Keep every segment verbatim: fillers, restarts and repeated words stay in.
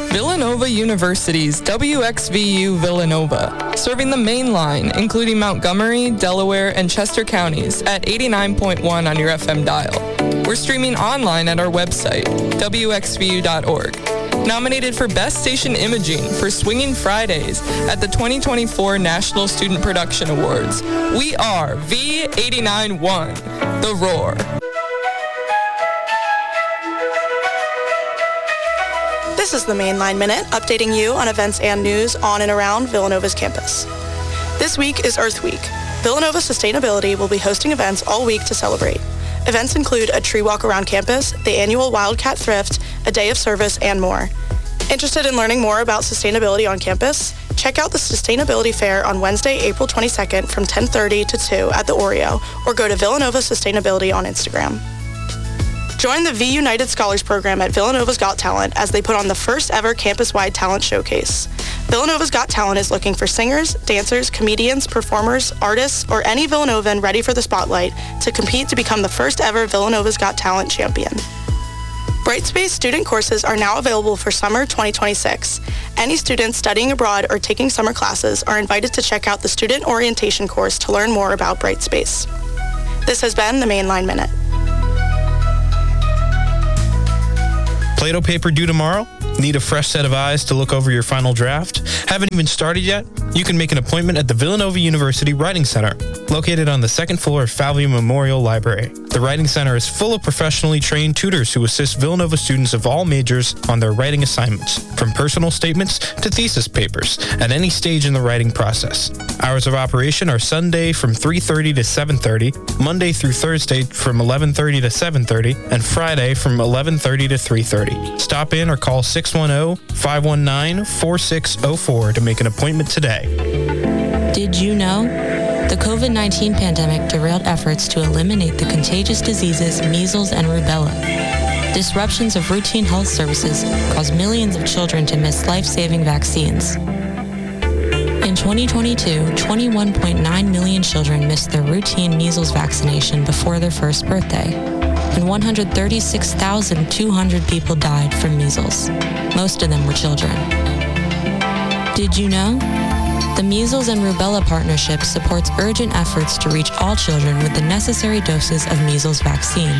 Villanova University's W X V U Villanova, serving the main line, including Montgomery, Delaware, and Chester counties at eighty-nine point one on your F M dial. We're streaming online at our website, W X V U dot org. Nominated for Best Station Imaging for Swinging Fridays at the twenty twenty-four National Student Production Awards. We are V eighty-nine point one, The Roar. This is the Mainline Minute, updating you on events and news on and around Villanova's campus. This week is Earth Week. Villanova Sustainability will be hosting events all week to celebrate. Events include a tree walk around campus, the annual Wildcat Thrift, a day of service, and more. Interested in learning more about sustainability on campus? Check out the Sustainability Fair on Wednesday, April twenty-second from ten thirty to two at the Oreo, or go to Villanova Sustainability on Instagram. Join the V United Scholars Program at Villanova's Got Talent as they put on the first ever campus-wide talent showcase. Villanova's Got Talent is looking for singers, dancers, comedians, performers, artists, or any Villanovan ready for the spotlight to compete to become the first ever Villanova's Got Talent champion. Brightspace student courses are now available for summer twenty twenty-six. Any students studying abroad or taking summer classes are invited to check out the student orientation course to learn more about Brightspace. This has been the Mainline Minute. Play-Doh paper due tomorrow? Need a fresh set of eyes to look over your final draft? Haven't even started yet? You can make an appointment at the Villanova University Writing Center, located on the second floor of Falvey Memorial Library. The Writing Center is full of professionally trained tutors who assist Villanova students of all majors on their writing assignments, from personal statements to thesis papers, at any stage in the writing process. Hours of operation are Sunday from three thirty to seven thirty, Monday through Thursday from eleven thirty to seven thirty, and Friday from eleven thirty to three thirty. Stop in or call six one zero, five one nine, four six zero four to make an appointment today. Did you know? The covid nineteen pandemic derailed efforts to eliminate the contagious diseases measles and rubella. Disruptions of routine health services caused millions of children to miss life-saving vaccines. In twenty twenty-two, twenty-one point nine million children missed their routine measles vaccination before their first birthday, and one hundred thirty-six thousand two hundred people died from measles. Most of them were children. Did you know? The Measles and Rubella Partnership supports urgent efforts to reach all children with the necessary doses of measles vaccine.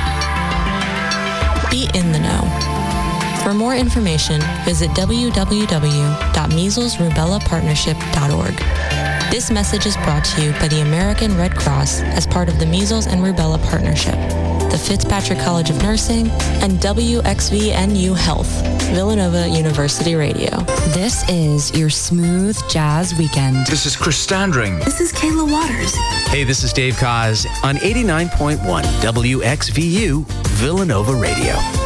Be in the know. For more information, visit w w w dot measles rubella partnership dot org. This message is brought to you by the American Red Cross as part of the Measles and Rubella Partnership, the Fitzpatrick College of Nursing, and W X V N U Health, Villanova University Radio. This is your smooth jazz weekend. This is Chris Standring. This is Kayla Waters. Hey, this is Dave Kaz on eighty-nine point one W X V U Villanova Radio.